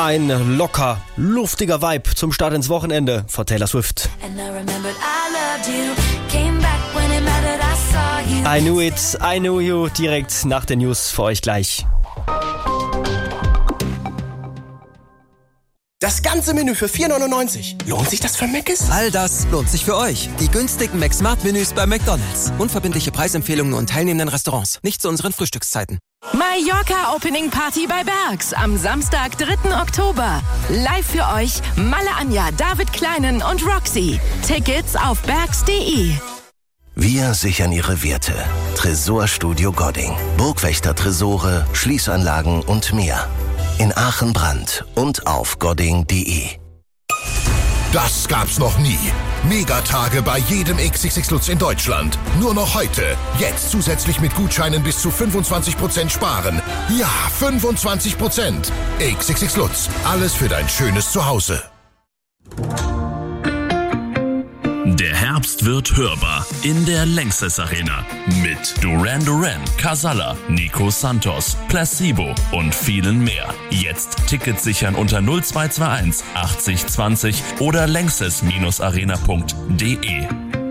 Ein locker, luftiger Vibe zum Start ins Wochenende von Taylor Swift. I knew it, I knew you, direkt nach den News für euch gleich. Das ganze Menü für 4,99. Lohnt sich das für Mc's? All das lohnt sich für euch. Die günstigen McSmart-Menüs bei McDonald's. Unverbindliche Preisempfehlungen und teilnehmenden Restaurants. Nicht zu unseren Frühstückszeiten. Mallorca Opening Party bei Bergs am Samstag, 3. Oktober. Live für euch Malle Anja, David Kleinen und Roxy. Tickets auf bergs.de. Wir sichern Ihre Werte. Tresorstudio Godding. Burgwächter-Tresore, Schließanlagen und mehr. In Aachen Brand und auf godding.de. Das gab's noch nie. Megatage bei jedem XXX Lutz in Deutschland. Nur noch heute. Jetzt zusätzlich mit Gutscheinen bis zu 25% sparen. Ja, 25%. XXX Lutz. Alles für dein schönes Zuhause. Der Herbst wird hörbar in der Lanxess Arena mit Duran Duran, Casalla, Nico Santos, Placebo und vielen mehr. Jetzt Tickets sichern unter 0221 80 20 oder lanxess-arena.de.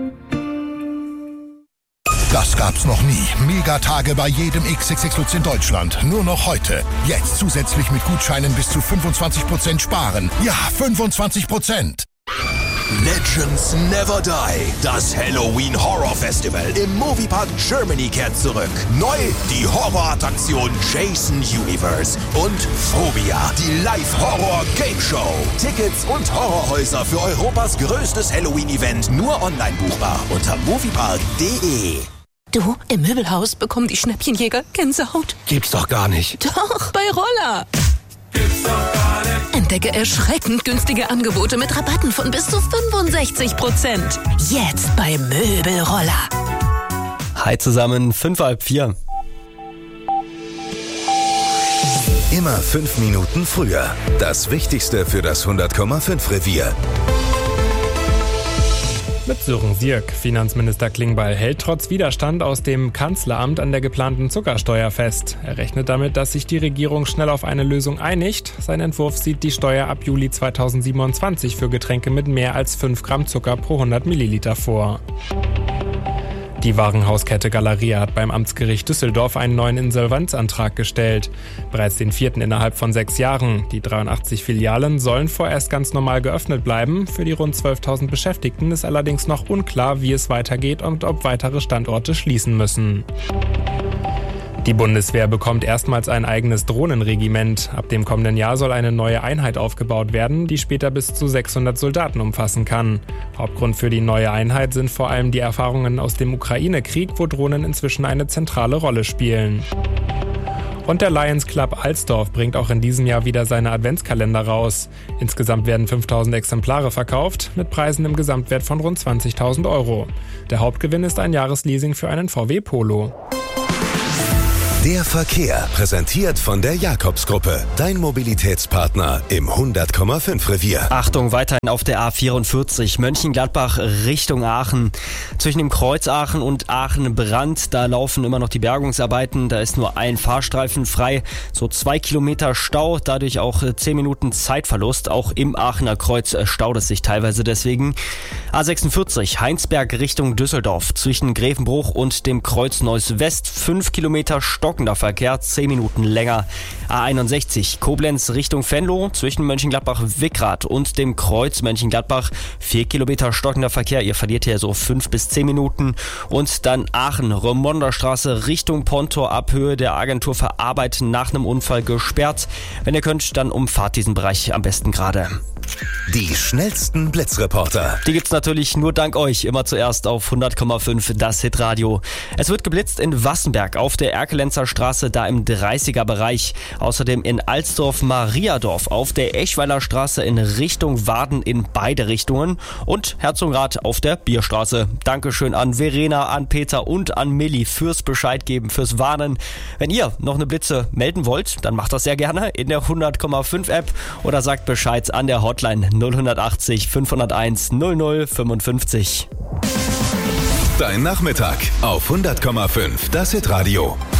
Das gab's noch nie. Megatage bei jedem XXX Lutz in Deutschland. Nur noch heute. Jetzt zusätzlich mit Gutscheinen bis zu 25% sparen. Ja, 25%. Legends Never Die. Das Halloween Horror Festival im Moviepark Germany kehrt zurück. Neu die Horrorattraktion Jason Universe und Phobia, die Live-Horror-Game-Show. Tickets und Horrorhäuser für Europas größtes Halloween-Event nur online buchbar unter moviepark.de. Du, im Möbelhaus bekommen die Schnäppchenjäger Gänsehaut. Gibt's doch gar nicht. Doch, bei Roller. Entdecke erschreckend günstige Angebote mit Rabatten von bis zu 65%. Jetzt bei Möbelroller. Hi zusammen, 3:05. Immer 5 Minuten früher. Das Wichtigste für das 100,5 Revier. Mit Sören Sierck. Finanzminister Klingbeil hält trotz Widerstand aus dem Kanzleramt an der geplanten Zuckersteuer fest. Er rechnet damit, dass sich die Regierung schnell auf eine Lösung einigt. Sein Entwurf sieht die Steuer ab Juli 2027 für Getränke mit mehr als 5 Gramm Zucker pro 100 Milliliter vor. Die Warenhauskette Galeria hat beim Amtsgericht Düsseldorf einen neuen Insolvenzantrag gestellt. Bereits den 4. innerhalb von 6 Jahren. Die 83 Filialen sollen vorerst ganz normal geöffnet bleiben. Für die rund 12.000 Beschäftigten ist allerdings noch unklar, wie es weitergeht und ob weitere Standorte schließen müssen. Die Bundeswehr bekommt erstmals ein eigenes Drohnenregiment. Ab dem kommenden Jahr soll eine neue Einheit aufgebaut werden, die später bis zu 600 Soldaten umfassen kann. Hauptgrund für die neue Einheit sind vor allem die Erfahrungen aus dem Ukraine-Krieg, wo Drohnen inzwischen eine zentrale Rolle spielen. Und der Lions Club Alsdorf bringt auch in diesem Jahr wieder seine Adventskalender raus. Insgesamt werden 5.000 Exemplare verkauft, mit Preisen im Gesamtwert von rund 20.000 €. Der Hauptgewinn ist ein Jahresleasing für einen VW Polo. Der Verkehr, präsentiert von der Jakobs-Gruppe. Dein Mobilitätspartner im 100,5 Revier. Achtung, weiterhin auf der A44 Mönchengladbach Richtung Aachen. Zwischen dem Kreuz Aachen und Aachen-Brand, da laufen immer noch die Bergungsarbeiten. Da ist nur ein Fahrstreifen frei. So 2 Kilometer Stau, dadurch auch 10 Minuten Zeitverlust. Auch im Aachener Kreuz staut es sich teilweise deswegen. A46 Heinsberg Richtung Düsseldorf. Zwischen Grevenbruch und dem Kreuz Neuss West 5 Kilometer stockender Verkehr, 10 Minuten länger. A61 Koblenz Richtung Venlo zwischen Mönchengladbach-Wickrath und dem Kreuz Mönchengladbach 4 Kilometer stockender Verkehr. Ihr verliert hier so 5 bis 10 Minuten. Und dann Aachen, Remonderstraße Richtung Pontor ab Höhe der Agentur für Arbeit nach einem Unfall gesperrt. Wenn ihr könnt, dann umfahrt diesen Bereich am besten gerade. Die schnellsten Blitzreporter. Die gibt's natürlich nur dank euch, immer zuerst auf 100,5 das Hitradio. Es wird geblitzt in Wassenberg auf der Erkelenzer Straße, da im 30er Bereich. Außerdem in Alsdorf-Mariadorf auf der Eschweiler Straße in Richtung Waden in beide Richtungen und Herzogenrath auf der Bierstraße. Dankeschön an Verena, an Peter und an Milli fürs Bescheid geben, fürs Warnen. Wenn ihr noch eine Blitze melden wollt, dann macht das sehr gerne in der 100,5 App oder sagt Bescheid an der Hotline 0180 501 0055. Dein Nachmittag auf 100,5 das Hitradio.